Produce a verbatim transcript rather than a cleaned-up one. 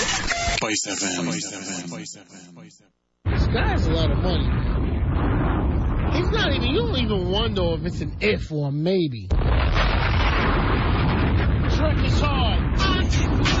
Spice F M. This guy has a lot of money. He's not even, you don't even wonder if it's an if or a maybe. Trick is hard.